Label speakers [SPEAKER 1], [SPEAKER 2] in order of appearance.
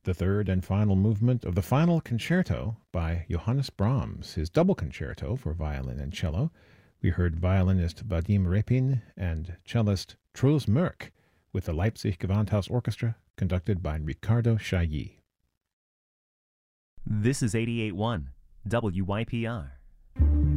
[SPEAKER 1] the third and final movement of the Final Concerto by Johannes Brahms, his double concerto for violin and cello. We heard violinist Vadim Repin and cellist Truls Mørk with the Leipzig Gewandhaus Orchestra, conducted by Ricardo Chailly.
[SPEAKER 2] This is 88.1 WYPR.